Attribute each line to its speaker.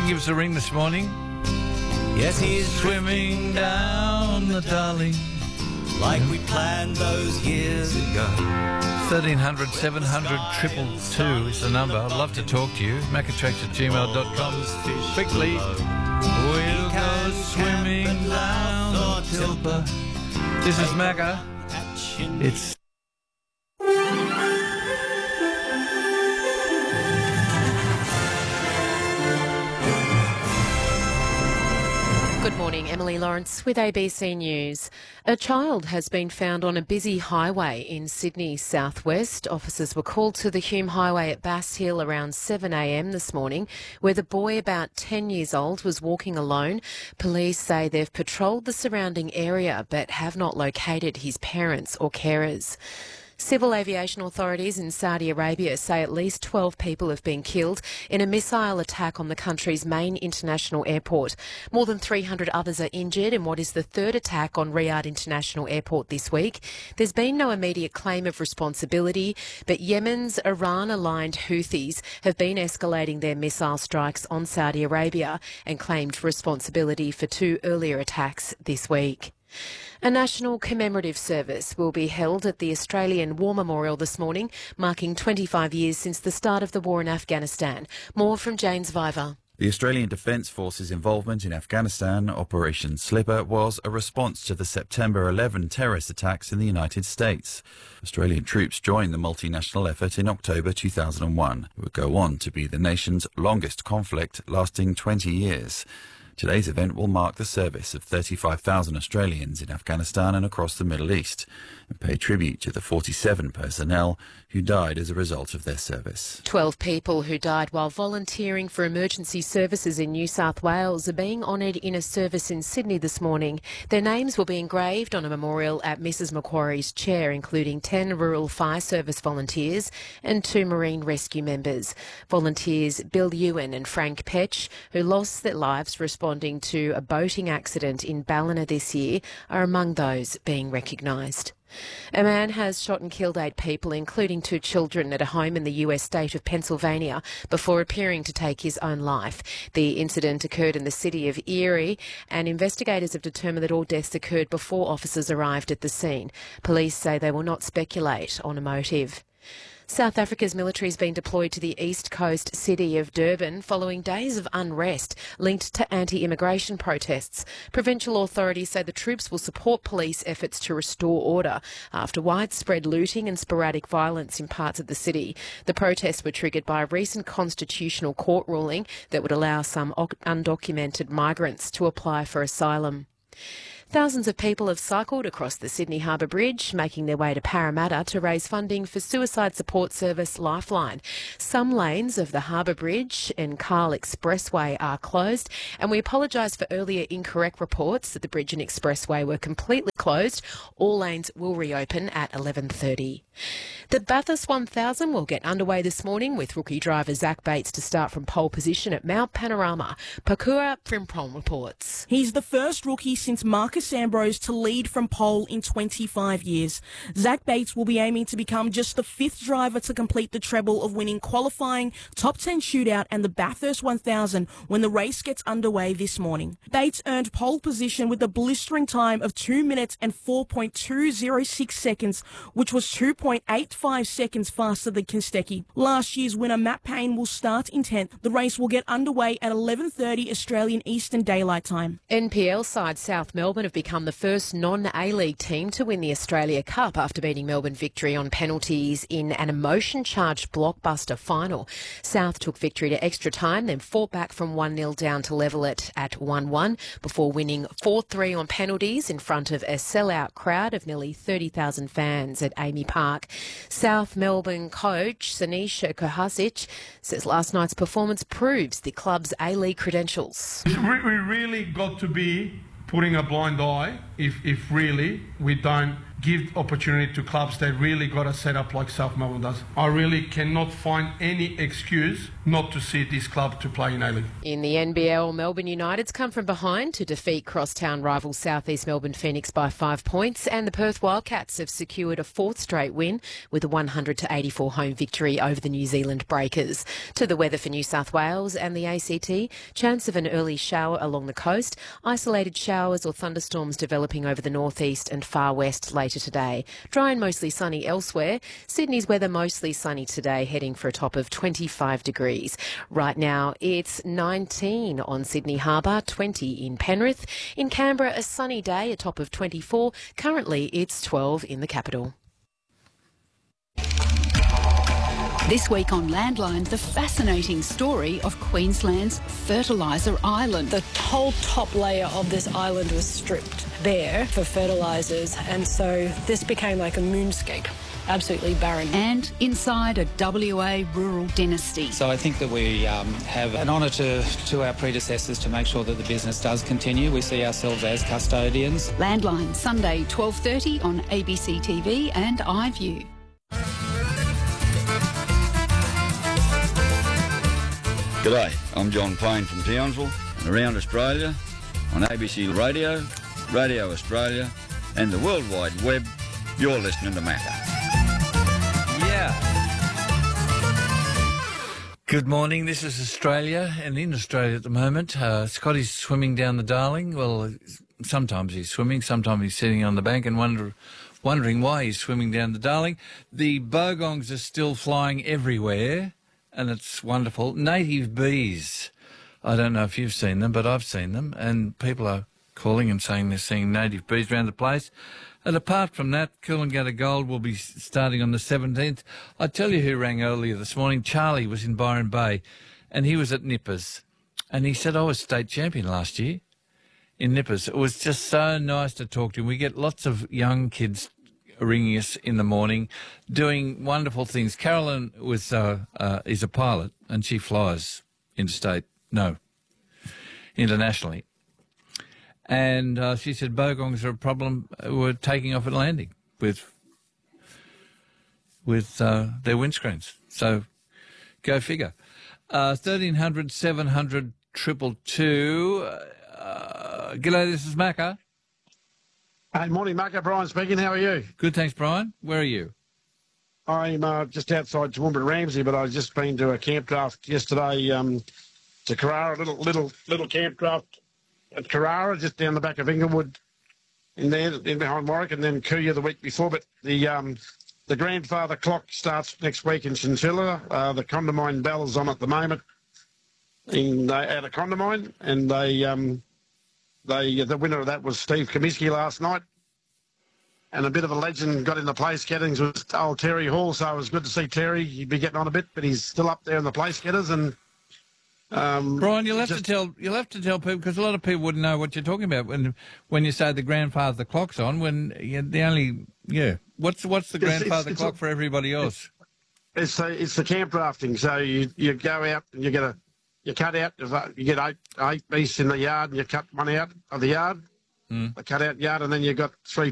Speaker 1: give us a ring this morning.
Speaker 2: Yes, he's
Speaker 1: Swimming down the Darling.
Speaker 2: like we planned those years ago.
Speaker 1: 1300 700 222 is the number. I'd love to talk to you. macatracks@gmail.com. Quickly, we'll go swimming down the Tilpa. This is Macca. It's
Speaker 3: Good morning, Emily Lawrence with ABC News. A child has been found on a busy highway in Sydney southwest. Officers were called to the Hume Highway at Bass Hill around 7 a.m. this morning, where the boy about 10 years old was walking alone. Police say they've patrolled the surrounding area but have not located his parents or carers. Civil aviation authorities in Saudi Arabia say at least 12 people have been killed in a missile attack on the country's main international airport. More than 300 others are injured in what is the third attack on Riyadh International Airport this week. There's been no immediate claim of responsibility, but Yemen's Iran-aligned Houthis have been escalating their missile strikes on Saudi Arabia and claimed responsibility for two earlier attacks this week. A national commemorative service will be held at the Australian War Memorial this morning, marking 25 years since the start of the war in Afghanistan. More from James Viver.
Speaker 4: The Australian Defence Force's involvement in Afghanistan, Operation Slipper, was a response to the September 11 terrorist attacks in the United States. Australian troops joined the multinational effort in October 2001. It would go on to be the nation's longest conflict, lasting 20 years. Today's event will mark the service of 35,000 Australians in Afghanistan and across the Middle East and pay tribute to the 47 personnel who died as a result of their service.
Speaker 3: 12 people who died while volunteering for emergency services in New South Wales are being honoured in a service in Sydney this morning. Their names will be engraved on a memorial at Mrs Macquarie's chair, including 10 Rural Fire Service volunteers and 2 Marine Rescue members. Volunteers Bill Ewan and Frank Petch, who lost their lives responding to a boating accident in Ballina this year, are among those being recognised. A man has shot and killed 8 people, including 2 children, at a home in the US state of Pennsylvania before appearing to take his own life. The incident occurred in the city of Erie, and investigators have determined that all deaths occurred before officers arrived at the scene. Police say they will not speculate on a motive. South Africa's military has been deployed to the east coast city of Durban following days of unrest linked to anti-immigration protests. Provincial authorities say the troops will support police efforts to restore order after widespread looting and sporadic violence in parts of the city. The protests were triggered by a recent constitutional court ruling that would allow some undocumented migrants to apply for asylum. Thousands of people have cycled across the Sydney Harbour Bridge, making their way to Parramatta to raise funding for suicide support service Lifeline. Some lanes of the Harbour Bridge and Carl Expressway are closed, and we apologise for earlier incorrect reports that the bridge and expressway were completely closed. All lanes will reopen at 11:30. The Bathurst 1000 will get underway this morning with rookie driver Zach Bates to start from pole position at Mount Panorama. Pakura Frimpong reports.
Speaker 5: He's the first rookie since Marcus Ambrose to lead from pole in 25 years. Zach Bates will be aiming to become just the 5th driver to complete the treble of winning qualifying, top 10 shootout and the Bathurst 1000 when the race gets underway this morning. Bates earned pole position with a blistering time of 2 minutes and 4.206 seconds, which was 2.85 seconds faster than Kostecki. Last year's winner Matt Payne will start in 10th. The race will get underway at 11:30 Australian Eastern Daylight Time.
Speaker 3: NPL side South Melbourne have become the first non-A-League team to win the Australia Cup after beating Melbourne Victory on penalties in an emotion-charged blockbuster final. South took victory to extra time, then fought back from 1-0 down to level it at 1-1 before winning 4-3 on penalties in front of a sellout crowd of nearly 30,000 fans at Amy Park. South Melbourne coach Sanisha Kohasic says last night's performance proves the club's A-League credentials.
Speaker 6: We really got to be putting a blind eye if really we don't give opportunity to clubs that really got to set up like South Melbourne does. I really cannot find any excuse not to see this club to play in A-League.
Speaker 3: In the NBL, Melbourne United's come from behind to defeat crosstown rival South East Melbourne Phoenix by 5 points, and the Perth Wildcats have secured a 4th straight win with a 100-84 home victory over the New Zealand Breakers. To the weather for New South Wales and the ACT, chance of an early shower along the coast, isolated showers or thunderstorms developing over the northeast and far west later today. Dry and mostly sunny elsewhere. Sydney's weather mostly sunny today, heading for a top of 25 degrees. Right now it's 19 on Sydney Harbour, 20 in Penrith. In Canberra, a sunny day, a top of 24. Currently it's 12 in the capital.
Speaker 7: This week on Landline, the fascinating story of Queensland's Fertiliser Island.
Speaker 8: The whole top layer of this island was stripped bare for fertilisers, and so this became like a moonscape. Absolutely barren.
Speaker 7: And inside a WA rural dynasty.
Speaker 9: So I think that we have an honour to our predecessors to make sure that the business does continue. We see ourselves as custodians.
Speaker 7: Landline, Sunday 12:30 on ABC TV and iView.
Speaker 10: G'day, I'm John Payne from Townsville and around Australia on ABC Radio, Radio Australia and the World Wide Web. You're listening to Macca.
Speaker 1: Yeah. Good morning, this is Australia, and in Australia at the moment, Scotty's swimming down the Darling. Well, sometimes he's swimming, sometimes he's sitting on the bank and wondering why he's swimming down the Darling. The bogongs are still flying everywhere, and it's wonderful. Native bees. I don't know if you've seen them, but I've seen them, and people are calling and saying they're seeing native bees around the place. And apart from that, Coolangatta Gold will be starting on the 17th. I tell you who rang earlier this morning. Charlie was in Byron Bay, and he was at Nippers. And he said, I was state champion last year in Nippers. It was just so nice to talk to him. We get lots of young kids ringing us in the morning, doing wonderful things. Carolyn is a pilot, and she flies internationally. And she said bogongs are a problem. We're taking off at landing with their windscreens. So go figure. 1300 700 222. G'day, this is Macca.
Speaker 11: Hey, morning, Macca. Brian speaking. How are you?
Speaker 1: Good, thanks, Brian. Where are you?
Speaker 11: I'm just outside Toowoomba Ramsey, but I've just been to a camp draft yesterday to Carrara, little camp draft at Carrara, just down the back of Inglewood, in behind Warwick, and then Kuya the week before. But the grandfather clock starts next week in Chinchilla. The Condamine Bell is on at the moment out of Condamine, and the winner of that was Steve Comiskey last night. And a bit of a legend got in the place gettings was old Terry Hall, so it was good to see Terry. He'd be getting on a bit, but he's still up there in the place getters. And
Speaker 1: Brian, you'll have to tell people, because a lot of people wouldn't know what you're talking about when you say the grandfather clock's on. What's the grandfather clock for everybody else?
Speaker 11: It's the camp drafting. So you go out and you cut out. You get eight beasts in the yard, and you cut one out of the yard, the cut out yard, and then you got 3